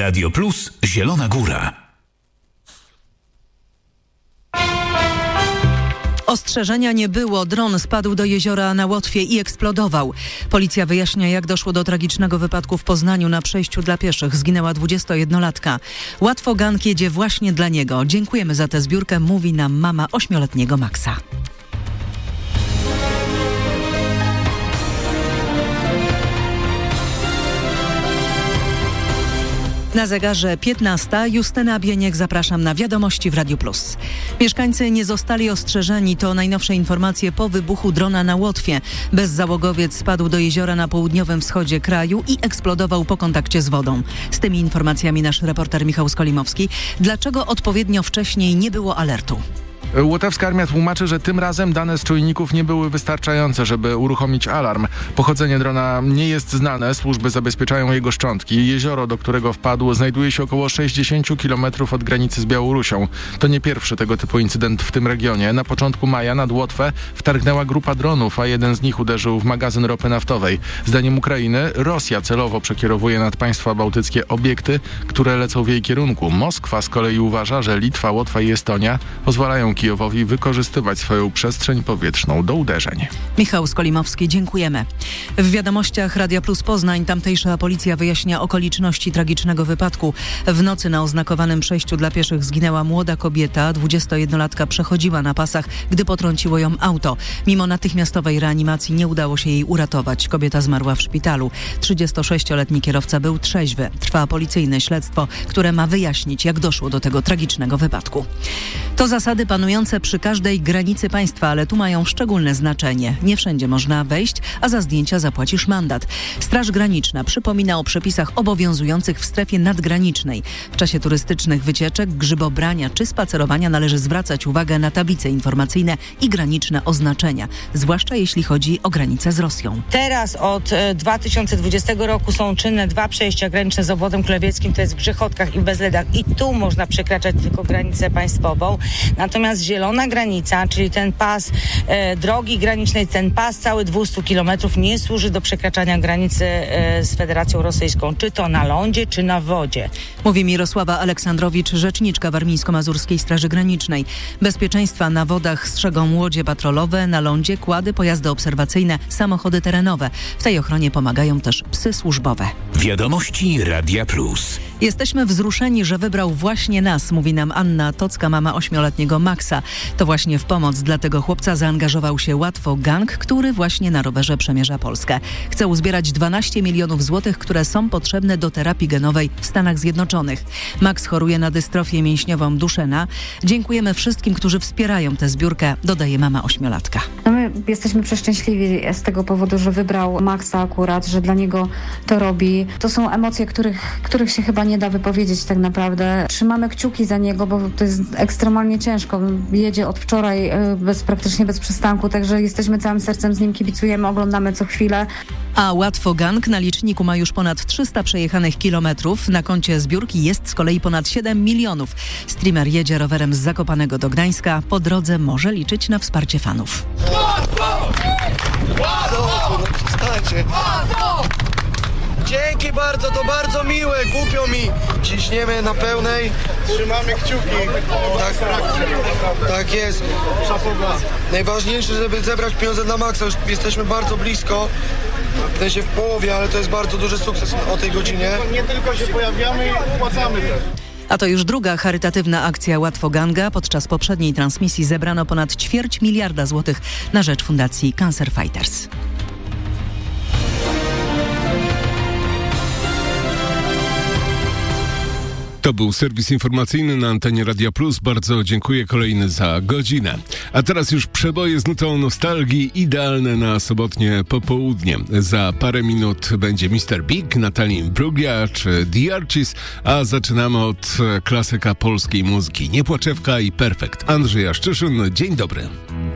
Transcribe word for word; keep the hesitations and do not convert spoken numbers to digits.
Radio Plus Zielona Góra. Ostrzeżenia nie było. Dron spadł do jeziora na Łotwie i eksplodował. Policja wyjaśnia, jak doszło do tragicznego wypadku w Poznaniu na przejściu dla pieszych. Zginęła dwudziestojednolatka. Łatwo gang jedzie właśnie dla niego. Dziękujemy za tę zbiórkę, mówi nam mama ośmioletniego Maxa. Na zegarze piętnasta. Justyna Bieniek, zapraszam na wiadomości w Radiu Plus. Mieszkańcy nie zostali ostrzeżeni. To najnowsze informacje po wybuchu drona na Łotwie. Bezzałogowiec spadł do jeziora na południowym wschodzie kraju i eksplodował po kontakcie z wodą. Z tymi informacjami nasz reporter Michał Skolimowski. Dlaczego odpowiednio wcześniej nie było alertu? Łotewska Armia tłumaczy, że tym razem dane z czujników nie były wystarczające, żeby uruchomić alarm. Pochodzenie drona nie jest znane, służby zabezpieczają jego szczątki. Jezioro, do którego wpadł, znajduje się około sześćdziesiąt kilometrów od granicy z Białorusią. To nie pierwszy tego typu incydent w tym regionie. Na początku maja nad Łotwę wtargnęła grupa dronów, a jeden z nich uderzył w magazyn ropy naftowej. Zdaniem Ukrainy Rosja celowo przekierowuje nad państwa bałtyckie obiekty, które lecą w jej kierunku. Moskwa z kolei uważa, że Litwa, Łotwa i Estonia pozwalają Kijowowi wykorzystywać swoją przestrzeń powietrzną do uderzeń. Michał Skolimowski, dziękujemy. W wiadomościach Radia Plus Poznań tamtejsza policja wyjaśnia okoliczności tragicznego wypadku. W nocy na oznakowanym przejściu dla pieszych zginęła młoda kobieta. dwudziestojednolatka przechodziła na pasach, gdy potrąciło ją auto. Mimo natychmiastowej reanimacji nie udało się jej uratować. Kobieta zmarła w szpitalu. trzydziestosześcioletni kierowca był trzeźwy. Trwa policyjne śledztwo, które ma wyjaśnić, jak doszło do tego tragicznego wypadku. To zasady panujące przy każdej granicy państwa, ale tu mają szczególne znaczenie. Nie wszędzie można wejść, a za zdjęcia zapłacisz mandat. Straż Graniczna przypomina o przepisach obowiązujących w strefie nadgranicznej. W czasie turystycznych wycieczek, grzybobrania czy spacerowania należy zwracać uwagę na tablice informacyjne i graniczne oznaczenia, zwłaszcza jeśli chodzi o granicę z Rosją. Teraz od dwa tysiące dwudziestego roku są czynne dwa przejścia graniczne z obwodem królewieckim, to jest w Grzechotkach i w Bezledach i tu można przekraczać tylko granicę państwową. Natomiast zielona granica, czyli ten pas e, drogi granicznej, ten pas cały dwieście kilometrów nie służy do przekraczania granicy e, z Federacją Rosyjską, czy to na lądzie, czy na wodzie. Mówi Mirosława Aleksandrowicz, rzeczniczka Warmińsko-Mazurskiej Straży Granicznej. Bezpieczeństwa na wodach strzegą łodzie patrolowe, na lądzie kłady, pojazdy obserwacyjne, samochody terenowe. W tej ochronie pomagają też psy służbowe. Wiadomości Radia Plus. Jesteśmy wzruszeni, że wybrał właśnie nas, mówi nam Anna Tocka, mama ośmioletniego Maxa. To właśnie w pomoc dla tego chłopca zaangażował się Łatwo Gang, który właśnie na rowerze przemierza Polskę. Chce uzbierać dwanaście milionów złotych, które są potrzebne do terapii genowej w Stanach Zjednoczonych. Max choruje na dystrofię mięśniową Duchenne. Dziękujemy wszystkim, którzy wspierają tę zbiórkę, dodaje mama ośmiolatka. No my jesteśmy przeszczęśliwi z tego powodu, że wybrał Maxa akurat, że dla niego to robi. To są emocje, których, których się chyba nie da wypowiedzieć tak naprawdę. Trzymamy kciuki za niego, bo to jest ekstremalnie ciężko. Jedzie od wczoraj bez, praktycznie bez przystanku, także jesteśmy całym sercem z nim, kibicujemy, oglądamy co chwilę. A Łatwo Gang na liczniku ma już ponad trzysta przejechanych kilometrów. Na koncie zbiórki jest z kolei ponad siedem milionów. Streamer jedzie rowerem z Zakopanego do Gdańska. Po drodze może liczyć na wsparcie fanów. Łatwo! Łatwo! Łatwo! Dzięki bardzo, to bardzo miłe, głupio mi. Ciśniemy na pełnej. Trzymamy kciuki. Tak, tak jest. Najważniejsze, żeby zebrać pieniądze dla Maxa. Już jesteśmy bardzo blisko. W sensie w połowie, ale to jest bardzo duży sukces o tej godzinie. Nie tylko się pojawiamy, płacamy też. A to już druga charytatywna akcja Łatwo Ganga. Podczas poprzedniej transmisji zebrano ponad ćwierć miliarda złotych na rzecz Fundacji Cancer Fighters. To był serwis informacyjny na antenie Radia Plus. Bardzo dziękuję, kolejny za godzinę. A teraz już przeboje z nutą nostalgii, idealne na sobotnie popołudnie. Za parę minut będzie mister Big, Natalie Imbruglia czy The Archies, a zaczynamy od klasyka polskiej muzyki. Niepłaczewka i Perfekt. Andrzej Jaszczyszyn, dzień dobry.